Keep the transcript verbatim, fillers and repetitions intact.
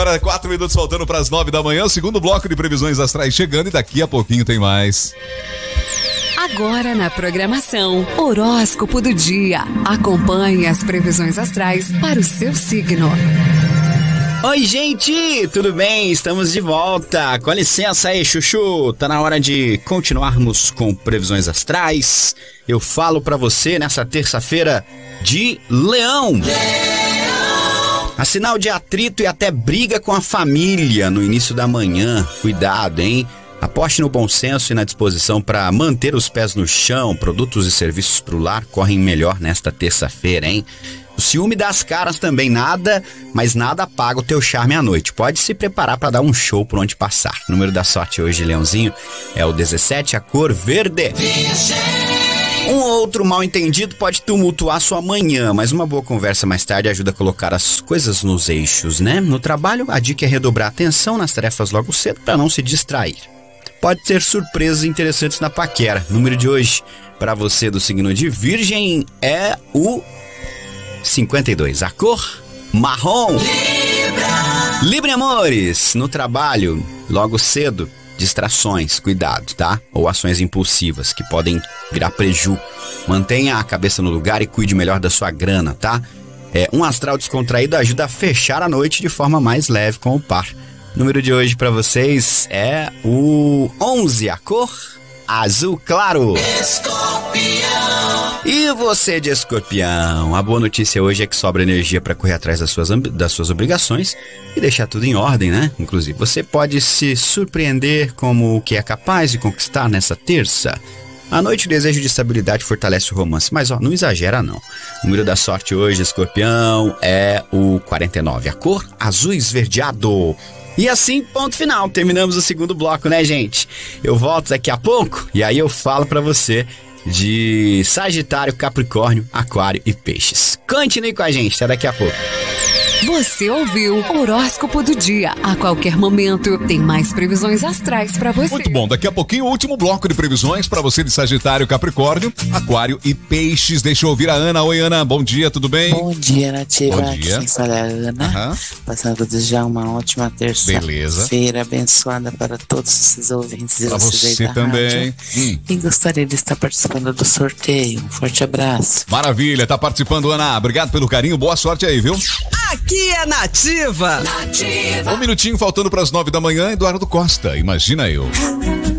Para quatro minutos faltando para as nove da manhã, o segundo bloco de previsões astrais chegando e daqui a pouquinho tem mais. Agora na programação, horóscopo do dia. Acompanhe as previsões astrais para o seu signo. Oi, gente, tudo bem? Estamos de volta. Com licença aí, Chuchu. Tá na hora de continuarmos com previsões astrais. Eu falo pra você nessa terça-feira de Leão. Leão. A sinal de atrito e até briga com a família no início da manhã. Cuidado, hein? Aposte no bom senso e na disposição para manter os pés no chão. Produtos e serviços pro lar correm melhor nesta terça-feira, hein? O ciúme dá as caras também, nada, mas nada apaga o teu charme à noite. Pode se preparar para dar um show por onde passar. O número da sorte hoje, Leãozinho, é o dezessete, a cor verde. Um outro mal entendido pode tumultuar sua manhã, mas uma boa conversa mais tarde ajuda a colocar as coisas nos eixos, né? No trabalho, a dica é redobrar a atenção nas tarefas logo cedo para não se distrair. Pode ter surpresas interessantes na paquera. O número de hoje, para você do signo de Virgem, é o cinquenta e dois. A cor marrom. Libra. Libra, amores. No trabalho, logo cedo, distrações, cuidado, tá? Ou ações impulsivas que podem virar preju. Mantenha a cabeça no lugar e cuide melhor da sua grana, tá? É, um astral descontraído ajuda a fechar a noite de forma mais leve com o par. O número de hoje para vocês é o onze, a cor azul claro. Escorpião. E você de Escorpião, a boa notícia hoje é que sobra energia para correr atrás das suas, das suas obrigações e deixar tudo em ordem, né? Inclusive, você pode se surpreender como o que é capaz de conquistar nessa terça. À noite, o desejo de estabilidade fortalece o romance, mas ó, não exagera não. O número da sorte hoje, Escorpião, é o quarenta e nove, a cor azul esverdeado. E assim, ponto final, terminamos o segundo bloco, né, gente? Eu volto daqui a pouco e aí eu falo pra você de Sagitário, Capricórnio, Aquário e Peixes. Continue com a gente, até daqui a pouco. Você ouviu o horóscopo do dia. A qualquer momento tem mais previsões astrais pra você. Muito bom, daqui a pouquinho o último bloco de previsões pra você de Sagitário, Capricórnio, Aquário e Peixes. Deixa eu ouvir a Ana. Oi, Ana, bom dia, tudo bem? Bom dia, Nativa. Bom dia. Quem fala é a Ana. Uhum. Passando a desejar uma ótima terça-feira abençoada para todos esses ouvintes e pra vocês você aí da também. Hum. E gostaria de estar participando do sorteio. Um forte abraço. Maravilha, tá participando, Ana. Obrigado pelo carinho, boa sorte aí, viu? Aqui é Nativa. Um minutinho faltando para as nove da manhã, Eduardo Costa, imagina eu.